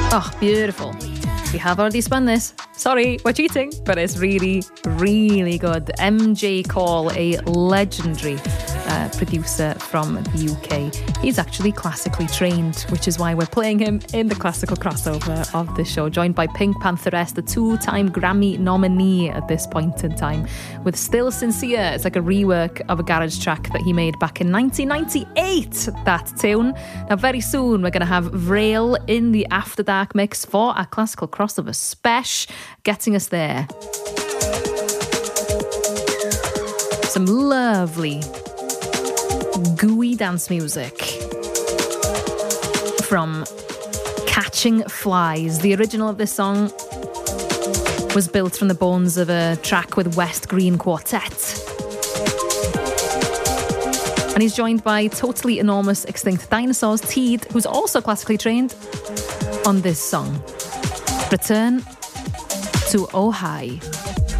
Oh, beautiful. We have already spun this. Sorry, we're cheating, but it's really, really good. MJ Call, a legendary producer from the UK. He's actually classically trained, which is why we're playing him in the classical crossover of the show, joined by Pink Pantheress, the two-time Grammy nominee at this point in time, with Still Sincere. It's like a rework of a garage track that he made back in 1998, that tune. Now, very soon, we're going to have Vrail in the After Dark mix for our classical crossover special, getting us there. Some lovely gooey dance music from Catching Flies. The original of this song was built from the bones of a track with West Green Quartet. And he's joined by totally enormous extinct dinosaurs, Teed, who's also classically trained on this song. Return to Ojai.